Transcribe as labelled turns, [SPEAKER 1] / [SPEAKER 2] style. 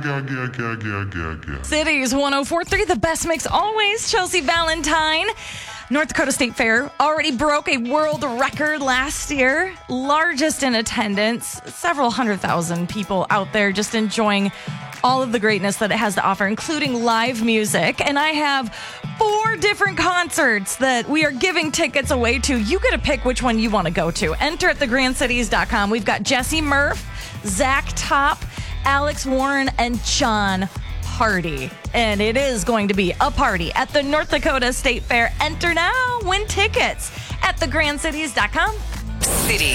[SPEAKER 1] Cities 104.3, the best mix always. Chelsea Valentine. North Dakota State Fair already broke a world record last year. Largest in attendance. Several 100,000 people out there just enjoying all of the greatness that it has to offer, including live music. And I have 4 different concerts that we are giving tickets away to. You get to pick which one you want to go to. Enter at thegrandcities.com. We've got Jesse Murph, Zach Top, Alex Warren, and John Hardy. And it is going to be a party at the North Dakota State Fair. Enter now, win tickets at thegrandcities.com.
[SPEAKER 2] City.